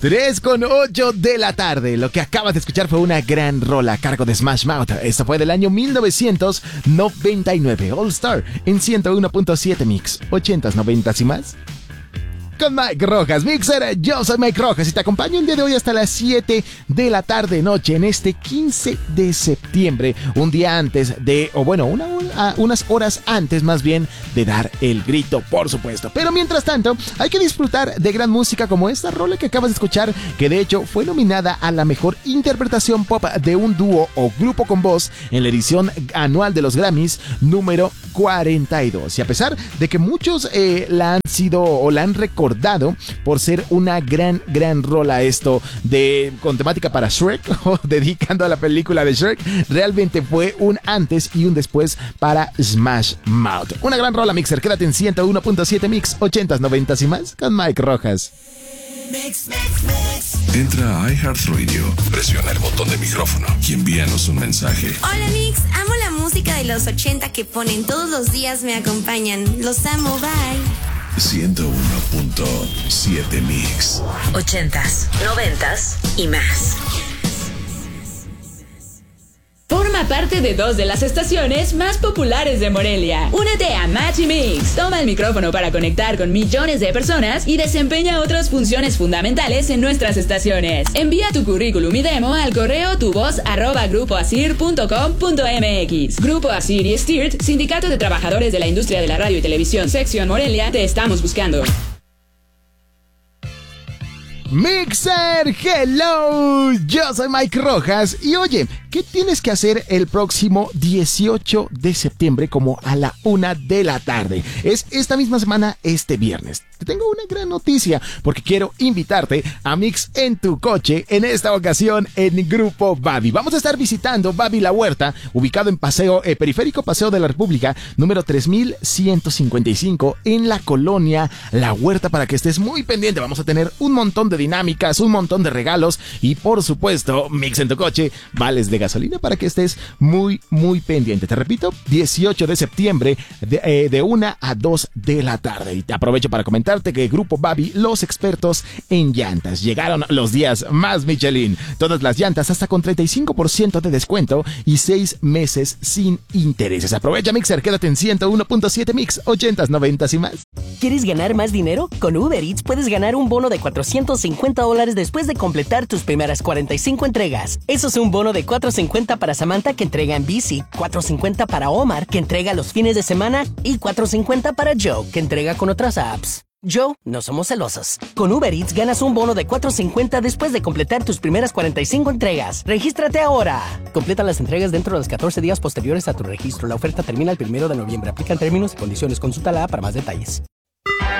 3:08 de la tarde. Lo que acabas de escuchar fue una gran rola a cargo de Smash Mouth. Esto fue del año 1999. All Star en 101.7 Mix. 80s, 90s y más. Con Mike Rojas, Mixer, yo soy Mike Rojas y te acompaño el día de hoy hasta las 7 de la tarde noche en este 15 de septiembre, un día antes de, o bueno, unas horas antes más bien de dar el grito, por supuesto. Pero mientras tanto, hay que disfrutar de gran música como esta rola que acabas de escuchar, que de hecho fue nominada a la mejor interpretación pop de un dúo o grupo con voz en la edición anual de los Grammys número 42. Y a pesar de que muchos la han sido o la han recordado por ser una gran rola esto con temática para Shrek o dedicando a la película de Shrek, realmente fue un antes y un después para Smash Mouth. Una gran rola, Mixer, quédate en 101.7 Mix, 80s, 90s y más con Mike Rojas. Mix. Entra a iHeartRadio, presiona el botón de micrófono y envíanos un mensaje. Hola Mix, amo la música de los 80 que ponen todos los días, me acompañan. Los amo, bye. 101.7 Mix. 80s, 90s y más. Forma parte de 2 de las estaciones más populares de Morelia. Únete a Match y Mix. Toma el micrófono para conectar con millones de personas y desempeña otras funciones fundamentales en nuestras estaciones. Envía tu currículum y demo al correo tuvoz@grupoasir.com.mx. Grupo Asir y STIRT, Sindicato de Trabajadores de la Industria de la Radio y Televisión, Sección Morelia, te estamos buscando. Mixer, hello, yo soy Mike Rojas y oye, ¿qué tienes que hacer el próximo 18 de septiembre como a la 1 de la tarde? Es esta misma semana, este viernes. Te tengo una gran noticia porque quiero invitarte a Mix en tu coche, en esta ocasión en Grupo Babi. Vamos a estar visitando Babi La Huerta, ubicado en Periférico Paseo de la República, número 3155, en la colonia La Huerta, para que estés muy pendiente. Vamos a tener un montón de dinámicas, un montón de regalos y por supuesto, Mix en tu coche, vales de gasolina para que estés muy pendiente. Te repito, 18 de septiembre de 1 a 2 de la tarde. Y te aprovecho para comentarte que Grupo Babi, los expertos en llantas. Llegaron los días más Michelin. Todas las llantas hasta con 35% de descuento y 6 meses sin intereses. Aprovecha, Mixer, quédate en 101.7 Mix, 80s, 90s y más. ¿Quieres ganar más dinero? Con Uber Eats puedes ganar un bono de $450 después de completar tus primeras 45 entregas. Eso es un bono de $450 para Samantha, que entrega en bici, $450 para Omar, que entrega los fines de semana, y $450 para Joe, que entrega con otras apps. Joe, no somos celosos. Con Uber Eats ganas un bono de $450 después de completar tus primeras 45 entregas. ¡Regístrate ahora! Completa las entregas dentro de los 14 días posteriores a tu registro. La oferta termina el 1 de noviembre. Aplican términos y condiciones. Consulta la app para más detalles.